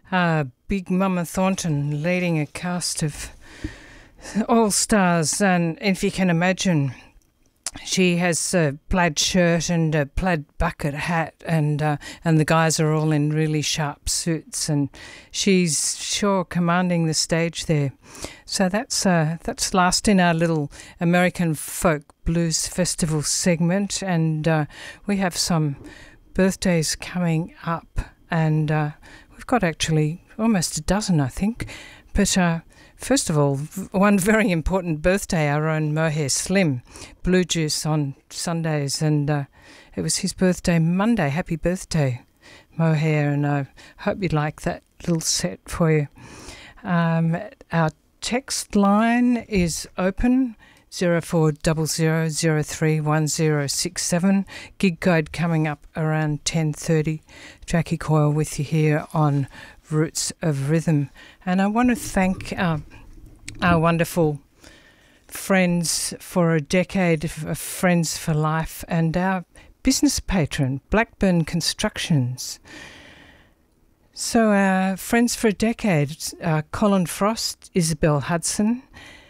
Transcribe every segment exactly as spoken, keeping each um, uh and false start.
uh, Big Mama Thornton leading a cast of all-stars, and if you can imagine, she has a plaid shirt and a plaid bucket hat, and uh, and the guys are all in really sharp suits, and she's sure commanding the stage there. So that's uh, that's last in our little American Folk Blues Festival segment, and uh, we have some birthdays coming up, and uh, we've got actually almost a dozen, I think. But uh, first of all, one very important birthday, our own Mohair Slim, Blue Juice on Sundays, and uh, it was his birthday Monday. Happy birthday, Mohair, and I hope you like that little set for you. Um, our text line is open, zero four zero zero zero three one zero six seven. Gig code coming up around ten thirty. Jackie Coyle with you here on Roots of Rhythm. And I want to thank uh, our wonderful friends for a decade of Friends for Life, and our business patron, Blackburn Constructions. So our Friends for a Decade, uh, Colin Frost, Isabel Hudson,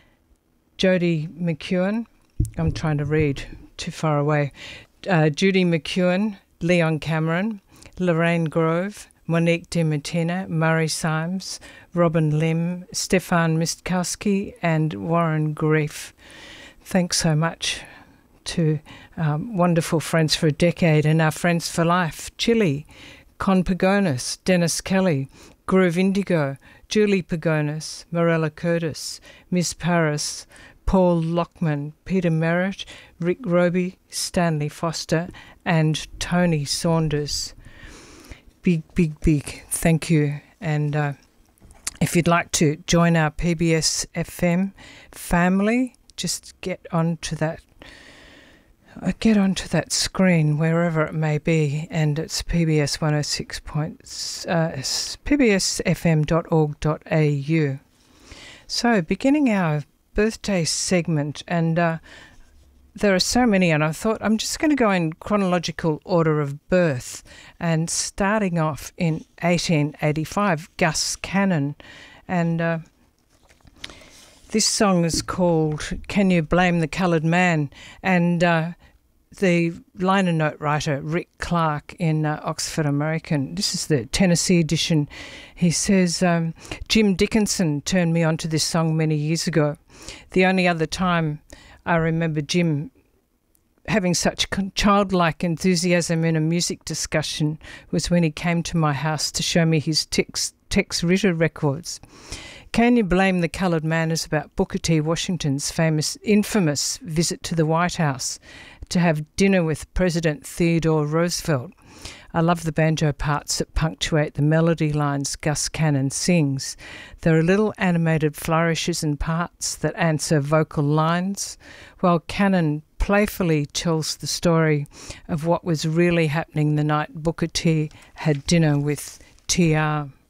Jody McEwen, I'm trying to read, too far away, uh, Judy McEwen, Leon Cameron, Lorraine Grove, Monique DiMartina, Murray Symes, Robin Lim, Stefan Mistkowski, and Warren Grief. Thanks so much to um, wonderful Friends for a Decade, and our Friends for Life, Chili, Con Pagonis, Dennis Kelly, Groove Indigo, Julie Pagonis, Morella Curtis, Miss Paris, Paul Lockman, Peter Merritt, Rick Roby, Stanley Foster, and Tony Saunders. Big, big, big thank you. And uh, if you'd like to join our P B S F M family, just get onto that uh, get onto that screen wherever it may be, and it's P B S one oh six point uh, p b s f m dot org dot a u. So, beginning our birthday segment, and uh, there are so many, and I thought I'm just going to go in chronological order of birth, and starting off in eighteen eighty-five, Gus Cannon, and uh, this song is called Can You Blame the Coloured Man, and uh, the liner note writer Rick Clark in uh, Oxford American, this is the Tennessee edition, he says, um, Jim Dickinson turned me onto this song many years ago. The only other time I remember Jim having such childlike enthusiasm in a music discussion was when he came to my house to show me his Tex, Tex Ritter records. Can You Blame the Coloured Man is about Booker T. Washington's famous, infamous visit to the White House to have dinner with President Theodore Roosevelt. I love the banjo parts that punctuate the melody lines Gus Cannon sings. There are little animated flourishes and parts that answer vocal lines, while Cannon playfully tells the story of what was really happening the night Booker T had dinner with T R